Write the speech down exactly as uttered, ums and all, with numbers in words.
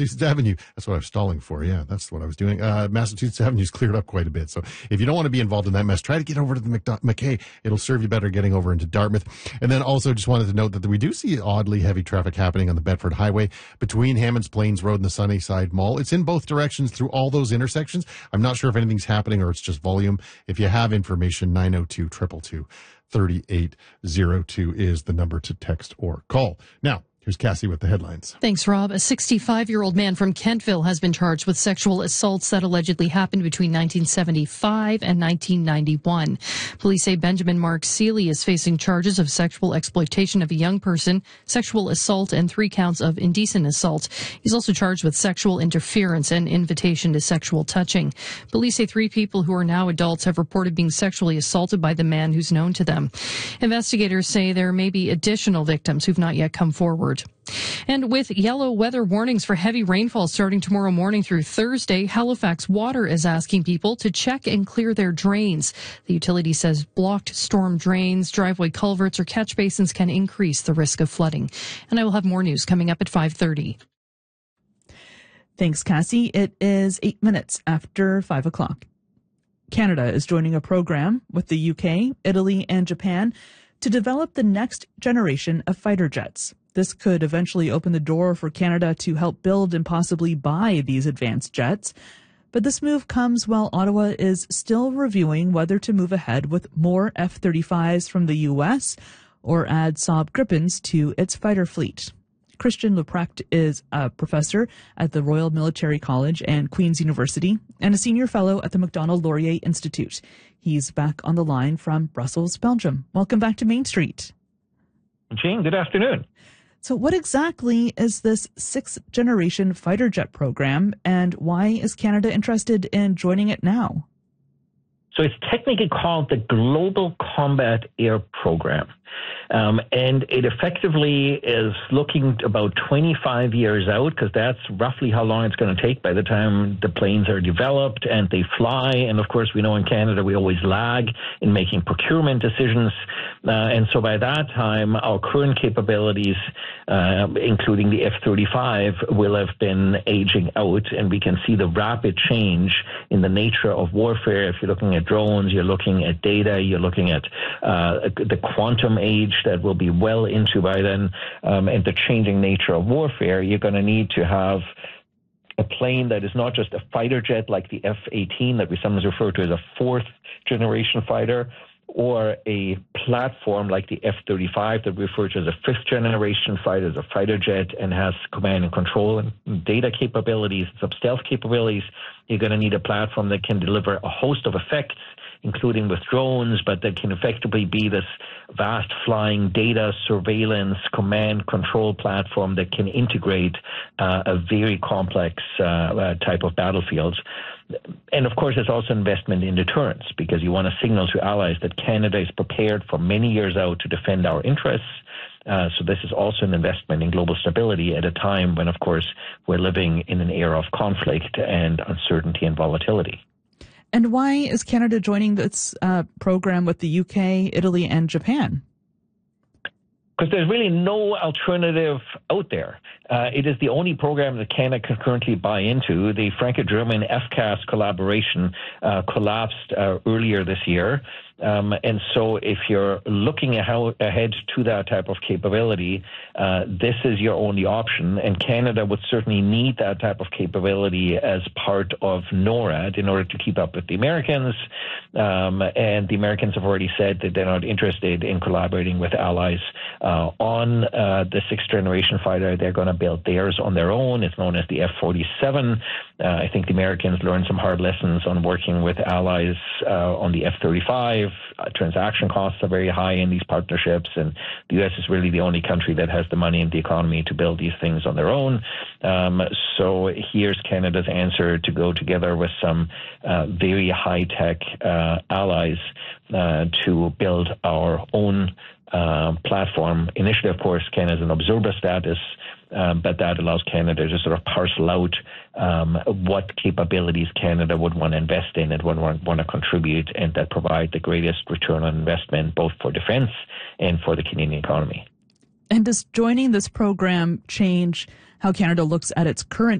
Massachusetts Avenue. That's what I was stalling for. Yeah, that's what I was doing. Uh, Massachusetts Avenue's cleared up quite a bit. So if you don't want to be involved in that mess, try to get over to the McDo- McKay. It'll serve you better getting over into Dartmouth. And then also just wanted to note that we do see oddly heavy traffic happening on the Bedford Highway between Hammonds Plains Road and the Sunnyside Mall. It's in both directions through all those intersections. I'm not sure if anything's happening or it's just volume. If you have information, nine oh two, two two two, three eight zero two is the number to text or call. Now, here's Cassie with the headlines. Thanks, Rob. A sixty-five-year-old man from Kentville has been charged with sexual assaults that allegedly happened between nineteen seventy-five and nineteen ninety-one. Police say Benjamin Mark Seeley is facing charges of sexual exploitation of a young person, sexual assault, and three counts of indecent assault. He's also charged with sexual interference and invitation to sexual touching. Police say three people who are now adults have reported being sexually assaulted by the man who's known to them. Investigators say there may be additional victims who've not yet come forward. And with yellow weather warnings for heavy rainfall starting tomorrow morning through Thursday, Halifax Water is asking people to check and clear their drains. The utility says blocked storm drains, driveway culverts, or catch basins can increase the risk of flooding. And I will have more news coming up at five thirty. Thanks, Cassie. It is eight minutes after five o'clock. Canada is joining a program with the U K, Italy, and Japan to develop the next generation of fighter jets. This could eventually open the door for Canada to help build and possibly buy these advanced jets. But this move comes while Ottawa is still reviewing whether to move ahead with more F thirty-fives from the U S or add Saab Gripens to its fighter fleet. Christian Leprecht is a professor at the Royal Military College and Queen's University and a senior fellow at the Macdonald Laurier Institute. He's back on the line from Brussels, Belgium. Welcome back to Main Street. Jane, good afternoon. So what exactly is this sixth-generation fighter jet program, and why is Canada interested in joining it now? So it's technically called the Global Combat Air Program. Um, and it effectively is looking about twenty-five years out, because that's roughly how long it's going to take by the time the planes are developed and they fly. And of course, we know in Canada we always lag in making procurement decisions. Uh, and so by that time, our current capabilities, uh, including the F thirty-five, will have been aging out. And we can see the rapid change in the nature of warfare. If you're looking at drones, you're looking at data, you're looking at uh, the quantum age that will be well into by then, um, and the changing nature of warfare. You're going to need to have a plane that is not just a fighter jet like the F eighteen that we sometimes refer to as a fourth generation fighter, or a platform like the F thirty-five that we refer to as a fifth generation fighter, as a fighter jet, and has command and control and data capabilities, some stealth capabilities. You're going to need a platform that can deliver a host of effects, including with drones, but that can effectively be this vast flying data surveillance command control platform that can integrate uh, a very complex uh, uh, type of battlefields. And of course, it's also investment in deterrence, because you want to signal to allies that Canada is prepared for many years out to defend our interests. Uh, so this is also an investment in global stability at a time when, of course, we're living in an era of conflict and uncertainty and volatility. And why is Canada joining this uh, program with the U K, Italy, and Japan? Because there's really no alternative out there. Uh, it is the only program that Canada can currently buy into. The Franco-German F CAS collaboration uh, collapsed uh, earlier this year. Um, and so if you're looking ahead to that type of capability, uh, this is your only option. And Canada would certainly need that type of capability as part of NORAD in order to keep up with the Americans. Um, and the Americans have already said that they're not interested in collaborating with allies uh, on uh, the sixth generation fighter. They're going to build theirs on their own. It's known as the F forty-seven. Uh, I think the Americans learned some hard lessons on working with allies uh, on the F thirty-five. Uh, transaction costs are very high in these partnerships, and the U S is really the only country that has the money and the economy to build these things on their own. Um, so here's Canada's answer to go together with some uh, very high-tech uh, allies uh, to build our own uh, platform. Initially, of course, Canada has an observer status, Um, but that allows Canada to sort of parcel out um, what capabilities Canada would want to invest in and would want, want to contribute, and that provide the greatest return on investment, both for defense and for the Canadian economy. And does joining this program change how Canada looks at its current